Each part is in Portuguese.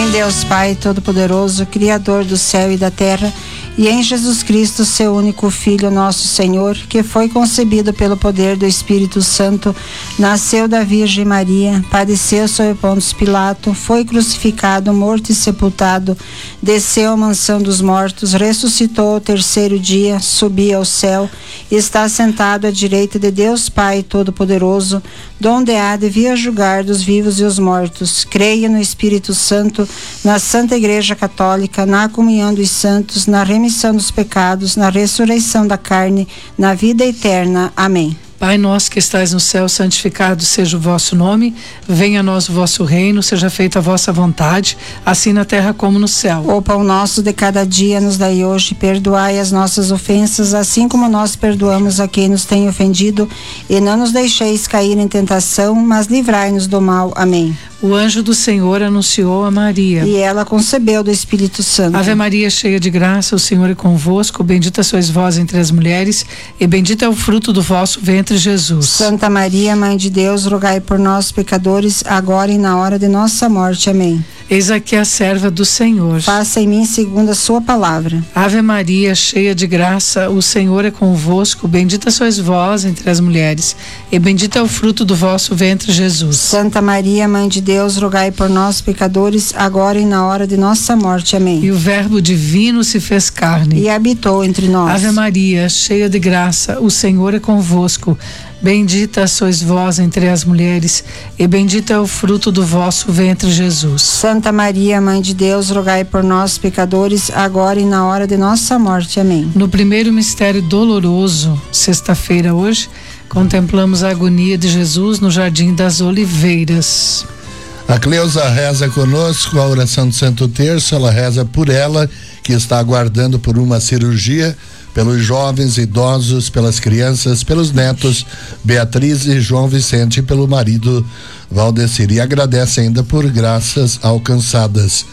em Deus Pai Todo-Poderoso, Criador do céu e da terra, e em Jesus Cristo, seu único Filho, nosso Senhor, que foi concebido pelo poder do Espírito Santo, nasceu da Virgem Maria, padeceu sob Pôncio Pilato, foi crucificado, morto e sepultado, desceu à mansão dos mortos, ressuscitou ao terceiro dia, subiu ao céu, está sentado à direita de Deus Pai Todo-Poderoso, donde há de vir a julgar dos vivos e os mortos. Creio no Espírito Santo, na Santa Igreja Católica, na comunhão dos santos, na remissão dos pecados, na ressurreição da carne, na vida eterna. Amém. Pai nosso que estais no céu, santificado seja o vosso nome, venha a nós o vosso reino, seja feita a vossa vontade, assim na terra como no céu. O pão nosso de cada dia nos dai hoje, perdoai as nossas ofensas, assim como nós perdoamos a quem nos tem ofendido, e não nos deixeis cair em tentação, mas livrai-nos do mal. Amém. O anjo do Senhor anunciou a Maria. E ela concebeu do Espírito Santo. Ave Maria, cheia de graça, o Senhor é convosco, bendita sois vós entre as mulheres, e bendito é o fruto do vosso ventre, Jesus. Santa Maria, Mãe de Deus, rogai por nós, pecadores, agora e na hora de nossa morte. Amém. Eis aqui a serva do Senhor. Faça em mim segundo a sua palavra. Ave Maria, cheia de graça, o Senhor é convosco, bendita sois vós entre as mulheres, e bendito é o fruto do vosso ventre, Jesus. Santa Maria, Mãe de Deus, rogai por nós, pecadores, agora e na hora de nossa morte. Amém. E o Verbo divino se fez carne e habitou entre nós. Ave Maria, cheia de graça, o Senhor é convosco, bendita sois vós entre as mulheres, e bendito é o fruto do vosso ventre, Jesus. Santa Maria, Mãe de Deus, rogai por nós, pecadores, agora e na hora de nossa morte. Amém. No primeiro mistério doloroso, sexta-feira hoje, contemplamos a agonia de Jesus no Jardim das Oliveiras. A Cleusa reza conosco a oração do Santo Terço. Ela reza por ela, que está aguardando por uma cirurgia, pelos jovens, idosos, pelas crianças, pelos netos, Beatriz e João Vicente, e pelo marido Valdecir. E agradece ainda por graças alcançadas.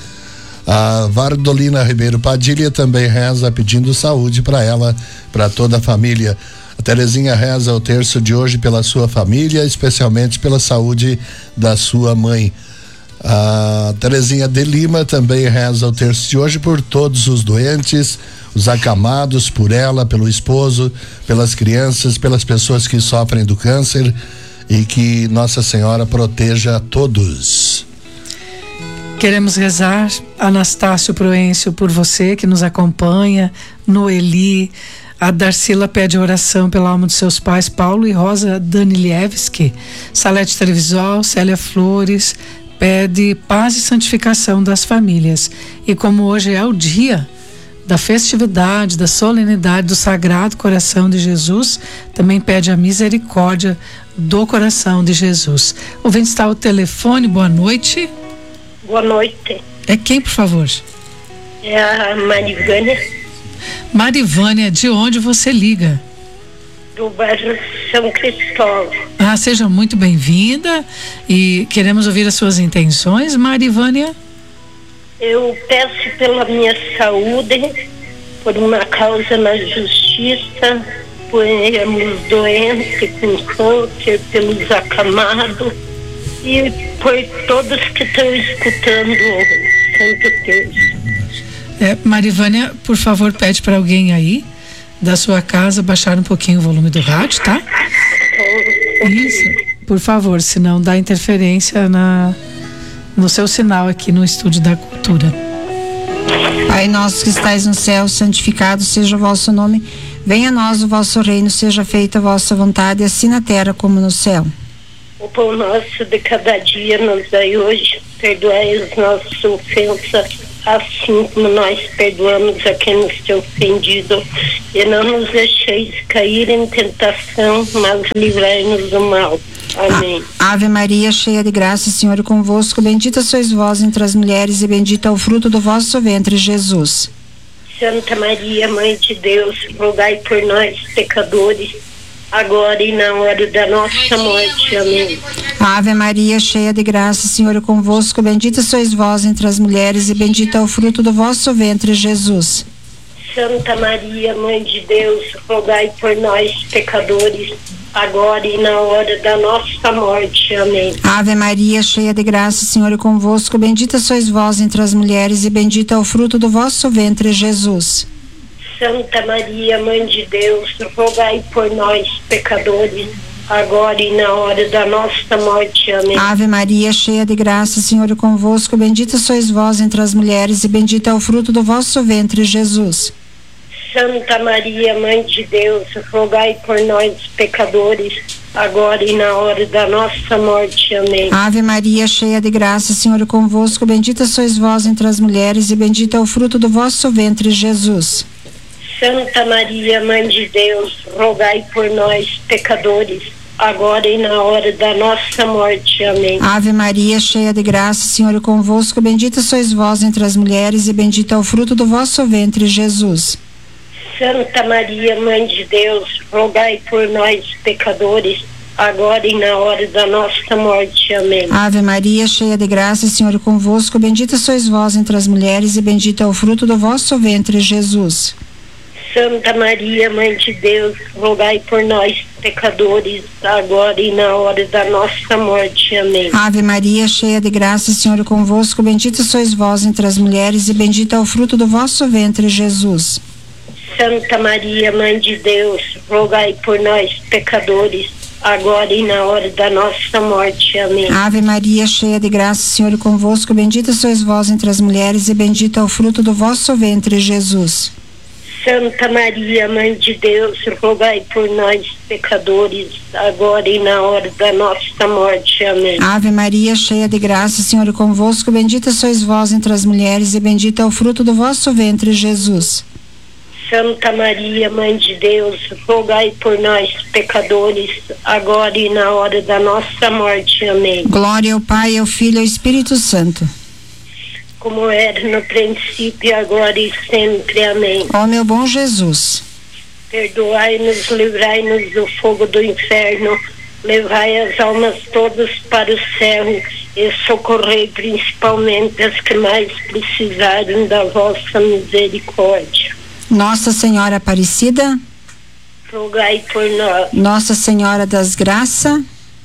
A Vardolina Ribeiro Padilha também reza pedindo saúde para ela, para toda a família. A Terezinha reza o terço de hoje pela sua família, especialmente pela saúde da sua mãe. A Terezinha de Lima também reza o terço de hoje por todos os doentes, os acamados, por ela, pelo esposo, pelas crianças, pelas pessoas que sofrem do câncer, e que Nossa Senhora proteja a todos. Queremos rezar, Anastácio Proencio, por você que nos acompanha, Noeli. A Darcila pede oração pela alma dos seus pais, Paulo e Rosa Danilevski. Salete Trevisol, Célia Flores, pede paz e santificação das famílias. E como hoje é o dia da festividade, da solenidade do Sagrado Coração de Jesus, também pede a misericórdia do Coração de Jesus. O ouvinte está ao telefone, boa noite. Boa noite. É quem, por favor? É a Marivânia. Marivânia, de onde você liga? Do bairro São Cristóvão. Ah, seja muito bem-vinda e queremos ouvir as suas intenções, Marivânia. Eu peço pela minha saúde, por uma causa na justiça, pelos doentes com câncer, pelos acamados e por todos que estão escutando o Santo Terço. Marivânia, por favor, pede para alguém aí da sua casa baixar um pouquinho o volume do rádio, tá? Isso, por favor, senão dá interferência no seu sinal aqui no Estúdio da Cultura. Pai nosso que estais no céu, santificado seja o vosso nome, venha a nós o vosso reino, seja feita a vossa vontade, assim na terra como no céu. O pão nosso de cada dia nos dai hoje, perdoai as nossas ofensas, assim como nós perdoamos a quem nos tem ofendido, e não nos deixeis cair em tentação, mas livrai-nos do mal. Amém. Ave Maria, cheia de graça, o Senhor é convosco, bendita sois vós entre as mulheres, e bendito é o fruto do vosso ventre, Jesus. Santa Maria, Mãe de Deus, rogai por nós, pecadores, agora e na hora da nossa morte. Amém. Ave Maria, cheia de graça, o Senhor é convosco, bendita sois vós entre as mulheres, e bendito é o fruto do vosso ventre, Jesus. Santa Maria, Mãe de Deus, rogai por nós, pecadores, agora e na hora da nossa morte. Amém. Ave Maria, cheia de graça, o Senhor é convosco. Bendita sois vós entre as mulheres e bendito é o fruto do vosso ventre, Jesus. Santa Maria, Mãe de Deus, rogai por nós, pecadores, agora e na hora da nossa morte. Amém. Ave Maria, cheia de graça, o Senhor é convosco. Bendita sois vós entre as mulheres e bendito é o fruto do vosso ventre, Jesus. Santa Maria, Mãe de Deus, rogai por nós, pecadores, agora e na hora da nossa morte. Amém. Ave Maria, cheia de graça, o Senhor é convosco. Bendita sois vós entre as mulheres e bendito é o fruto do vosso ventre, Jesus. Santa Maria, Mãe de Deus, rogai por nós, pecadores, agora e na hora da nossa morte. Amém. Ave Maria, cheia de graça, o Senhor é convosco. Bendita sois vós entre as mulheres e bendito é o fruto do vosso ventre, Jesus. Santa Maria, Mãe de Deus, rogai por nós, pecadores, agora e na hora da nossa morte. Amém. Ave Maria, cheia de graça, o Senhor é convosco. Bendita sois vós entre as mulheres e bendito é o fruto do vosso ventre, Jesus. Santa Maria, Mãe de Deus, rogai por nós, pecadores, agora e na hora da nossa morte. Amém. Ave Maria, cheia de graça, o Senhor é convosco. Bendita sois vós entre as mulheres e bendito é o fruto do vosso ventre, Jesus. Santa Maria, Mãe de Deus, rogai por nós, pecadores, agora e na hora da nossa morte. Amém. Ave Maria, cheia de graça, o Senhor é convosco. Bendita sois vós entre as mulheres e bendito é o fruto do vosso ventre, Jesus. Santa Maria, Mãe de Deus, rogai por nós, pecadores, agora e na hora da nossa morte. Amém. Ave Maria, cheia de graça, o Senhor é convosco. Bendita sois vós entre as mulheres e bendito é o fruto do vosso ventre, Jesus. Santa Maria, Mãe de Deus, rogai por nós, pecadores, agora e na hora da nossa morte. Amém. Glória ao Pai, ao Filho e ao Espírito Santo. Como era no princípio, agora e sempre. Amém. Ó meu bom Jesus, perdoai-nos, livrai-nos do fogo do inferno, levai as almas todas para o céu e socorrei principalmente as que mais precisarem da vossa misericórdia. Nossa Senhora Aparecida, rogai por nós. Nossa Senhora das Graças,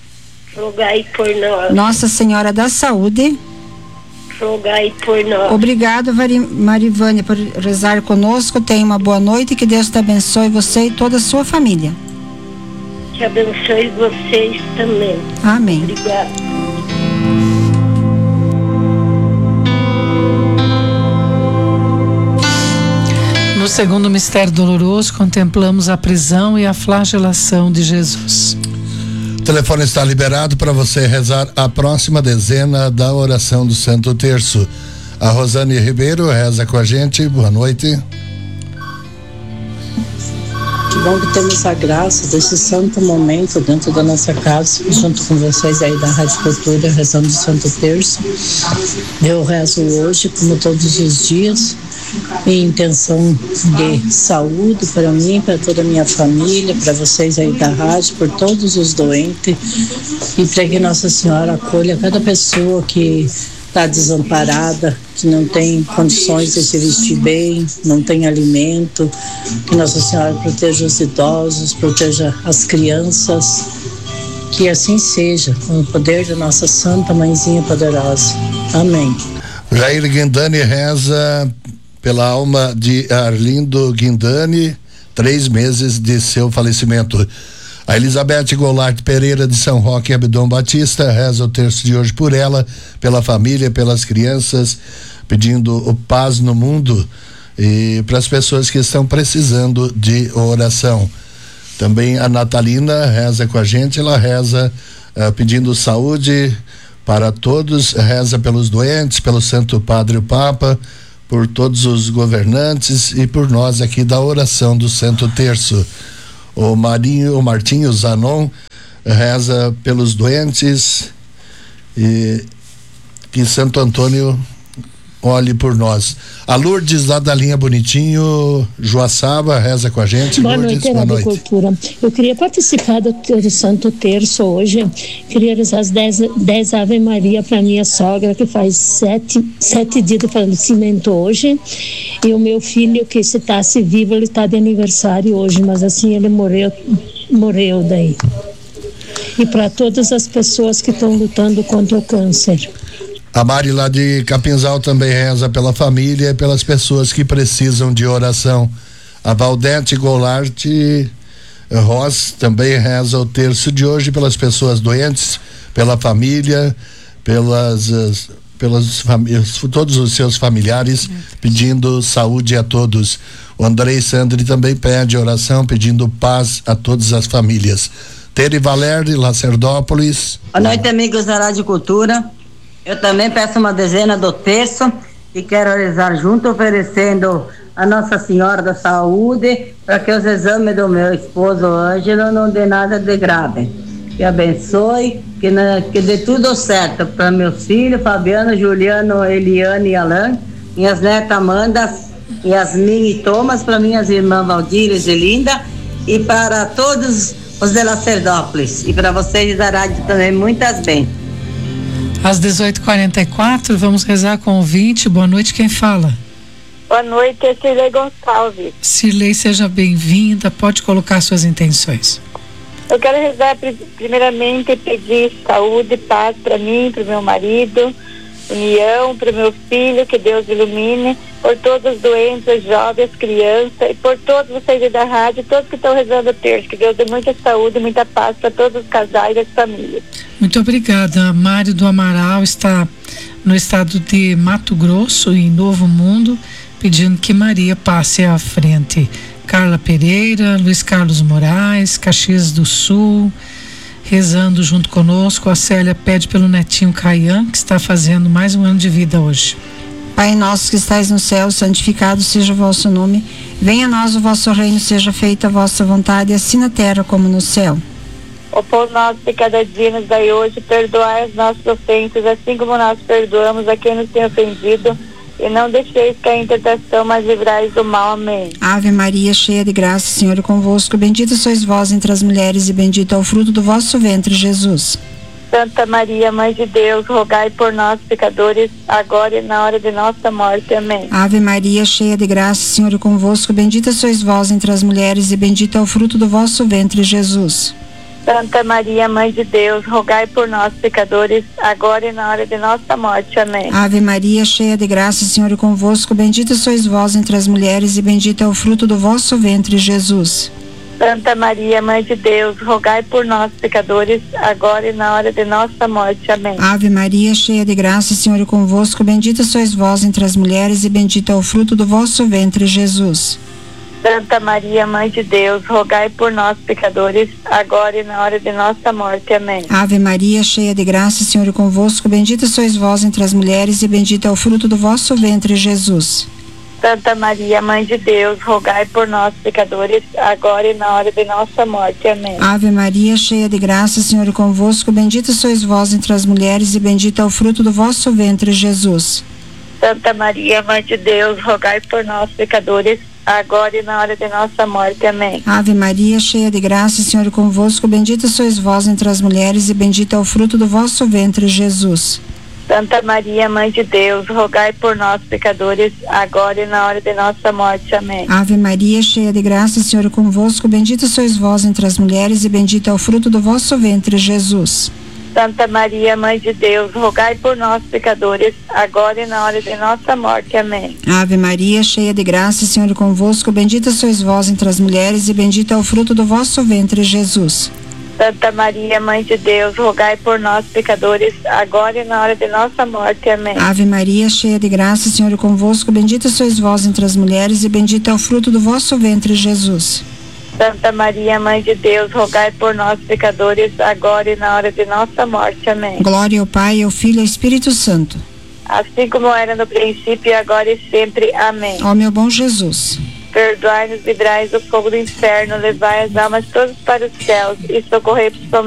rogai por nós. Nossa Senhora da Saúde, rogai por nós. Obrigado, Marivânia, por rezar conosco. Tenha uma boa noite, que Deus te abençoe, você e toda a sua família. Que abençoe vocês também. Amém. Obrigada. No segundo mistério doloroso, contemplamos a prisão e a flagelação de Jesus. O telefone está liberado para você rezar a próxima dezena da oração do Santo Terço. A Rosane Ribeiro reza com a gente. Boa noite. Que bom que temos a graça desse santo momento dentro da nossa casa, junto com vocês aí da Rádio Cultura, rezando o Santo Terço. Eu rezo hoje, como todos os dias, em intenção de saúde para mim, para toda a minha família, para vocês aí da rádio, por todos os doentes, e para que Nossa Senhora acolha cada pessoa que está desamparada, que não tem condições de se vestir bem, não tem alimento, que Nossa Senhora proteja os idosos, proteja as crianças, que assim seja, com o poder da nossa Santa Mãezinha Poderosa. Amém. Jair Guindani reza pela alma de Arlindo Guindani, 3 meses de seu falecimento. A Elizabeth Goulart Pereira de São Roque Abdom Batista reza o terço de hoje por ela, pela família, pelas crianças, pedindo o paz no mundo e para as pessoas que estão precisando de oração. Também a Natalina reza com a gente, ela reza pedindo saúde para todos, reza pelos doentes, pelo Santo Padre o Papa, por todos os governantes e por nós aqui da oração do Santo Terço. O Martinho Zanon reza pelos doentes e que Santo Antônio olhe por nós. A Lourdes, lá da linha Bonitinho, Joaçaba, reza com a gente. Boa Lourdes, noite, Rádio Cultura. Eu queria participar do Santo Terço hoje. Queria rezar as 10 Ave Maria para minha sogra, que faz 7 dias de falecimento hoje. E o meu filho, que se estasse vivo, ele está de aniversário hoje, mas assim ele morreu daí. E para todas as pessoas que estão lutando contra o câncer. A Mari, lá de Capinzal, também reza pela família e pelas pessoas que precisam de oração. A Valdete Goulart Ross também reza o terço de hoje pelas pessoas doentes, pela família, todos os seus familiares, pedindo saúde a todos. O Andrei Sandri também pede oração, pedindo paz a todas as famílias. Tere Valério, Lacerdópolis. Boa noite, amigos da Rádio Cultura. Eu também peço uma dezena do terço e quero rezar junto, oferecendo a Nossa Senhora da Saúde para que os exames do meu esposo Ângelo não dê nada de grave. Que abençoe, que dê tudo certo para meus filhos, Fabiano, Juliano, Eliane e Alain, minhas netas Amanda, Yasmin e Thomas, para minhas irmãs Valdir e Gelinda e para todos os de Lacerdópolis. E para vocês da rádio também, muitas bênçãos. Às 18h44, vamos rezar com o ouvinte. Boa noite, quem fala? Boa noite, é Cirlei Gonçalves. Cirlei, seja bem-vinda, pode colocar suas intenções. Eu quero rezar primeiramente, pedir saúde, paz para mim, para o meu marido, união para o meu filho, que Deus ilumine, por todos os doentes, os jovens, as crianças, e por todos vocês da rádio, todos que estão rezando o terço, que Deus dê muita saúde, muita paz para todos os casais e as famílias. Muito obrigada. Mário do Amaral está no estado de Mato Grosso, em Novo Mundo, pedindo que Maria passe à frente. Carla Pereira, Luiz Carlos Moraes, Caxias do Sul, rezando junto conosco. A Célia pede pelo netinho Caian, que está fazendo mais um ano de vida hoje. Pai nosso que estais no céu, santificado seja o vosso nome. Venha a nós o vosso reino, seja feita a vossa vontade, assim na terra como no céu. O pão nosso de cada dia nos dai hoje, perdoai as nossas ofensas, assim como nós perdoamos a quem nos tem ofendido. E não deixeis cair em tentação, mas livrai do mal. Amém. Ave Maria, cheia de graça, o Senhor é convosco. Bendita sois vós entre as mulheres e bendito é o fruto do vosso ventre, Jesus. Santa Maria, Mãe de Deus, rogai por nós, pecadores, agora e na hora de nossa morte. Amém. Ave Maria, cheia de graça, o Senhor é convosco. Bendita sois vós entre as mulheres e bendito é o fruto do vosso ventre, Jesus. Santa Maria, Mãe de Deus, rogai por nós, pecadores, agora e na hora de nossa morte. Amém. Ave Maria, cheia de graça, o Senhor é convosco. Bendita sois vós entre as mulheres e bendito é o fruto do vosso ventre, Jesus. Santa Maria, Mãe de Deus, rogai por nós, pecadores, agora e na hora de nossa morte. Amém. Ave Maria, cheia de graça, o Senhor é convosco. Bendita sois vós entre as mulheres e bendito é o fruto do vosso ventre, Jesus. Santa Maria, Mãe de Deus, rogai por nós, pecadores, agora e na hora de nossa morte. Amém. Ave Maria, cheia de graça, o Senhor é convosco. Bendita sois vós entre as mulheres e bendito é o fruto do vosso ventre, Jesus. Santa Maria, Mãe de Deus, rogai por nós, pecadores, agora e na hora de nossa morte. Amém. Ave Maria, cheia de graça, o Senhor é convosco. Bendita sois vós entre as mulheres e bendito é o fruto do vosso ventre, Jesus. Santa Maria, Mãe de Deus, rogai por nós, pecadores, agora e na hora de nossa morte. Amém. Ave Maria, cheia de graça, o Senhor é convosco. Bendita sois vós entre as mulheres e bendito é o fruto do vosso ventre, Jesus. Santa Maria, Mãe de Deus, rogai por nós, pecadores, agora e na hora de nossa morte. Amém. Ave Maria, cheia de graça, o Senhor é convosco. Bendita sois vós entre as mulheres e bendito é o fruto do vosso ventre, Jesus. Santa Maria, Mãe de Deus, rogai por nós, pecadores, agora e na hora de nossa morte. Amém. Ave Maria, cheia de graça, o Senhor é convosco. Bendita sois vós entre as mulheres e bendito é o fruto do vosso ventre, Jesus. Santa Maria, Mãe de Deus, rogai por nós, pecadores, agora e na hora de nossa morte. Amém. Ave Maria, cheia de graça, o Senhor é convosco. Bendita sois vós entre as mulheres e bendito é o fruto do vosso ventre, Jesus. Santa Maria, Mãe de Deus, rogai por nós, pecadores, agora e na hora de nossa morte. Amém. Glória ao Pai, ao Filho e ao Espírito Santo. Assim como era no princípio, agora e sempre. Amém. Ó meu bom Jesus, perdoai-nos, livrai do fogo do inferno, levai as almas todas para os céus e socorrei principalmente